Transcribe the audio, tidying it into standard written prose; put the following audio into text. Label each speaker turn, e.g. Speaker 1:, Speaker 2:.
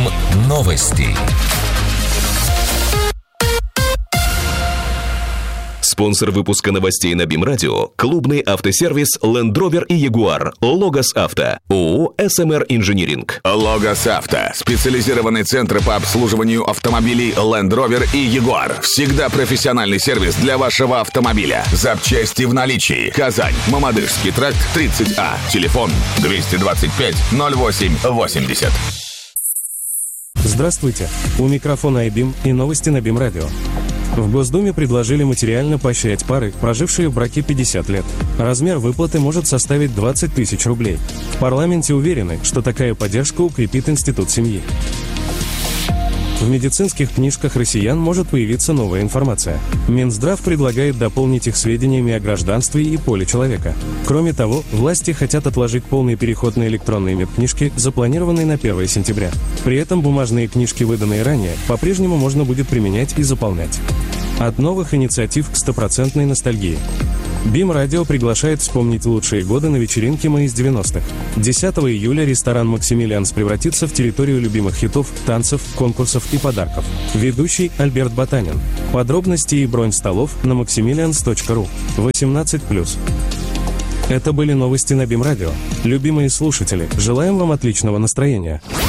Speaker 1: новости. Спонсор выпуска новостей на БИМ-радио – клубный автосервис Land Rover и Jaguar. Логос Авто. ООО «СМР Инжиниринг».
Speaker 2: Логос Авто. Специализированный центр по обслуживанию автомобилей Land Rover и Jaguar. Всегда профессиональный сервис для вашего автомобиля. Запчасти в наличии. Казань. Мамадышский тракт, 30А. Телефон 225 08 80.
Speaker 3: Здравствуйте. У микрофона iBIM и новости на БИМ-радио. В Госдуме предложили материально поощрять пары, прожившие в браке 50 лет. Размер выплаты может составить 20 тысяч рублей. В парламенте уверены, что такая поддержка укрепит институт семьи. В медицинских книжках россиян может появиться новая информация. Минздрав предлагает дополнить их сведениями о гражданстве и поле человека. Кроме того, власти хотят отложить полный переход на электронные медкнижки, запланированный на 1 сентября. При этом бумажные книжки, выданные ранее, по-прежнему можно будет применять и заполнять. От новых инициатив к стопроцентной ностальгии. БИМ-радио приглашает вспомнить лучшие годы на вечеринке «Мы из 90-х». 10 июля ресторан «Максимилианс» превратится в территорию любимых хитов, танцев, конкурсов и подарков. Ведущий Альберт Ботанин. Подробности и бронь столов на maximilians.ru. 18+. Это были новости на БИМ-радио. Любимые слушатели, желаем вам отличного настроения.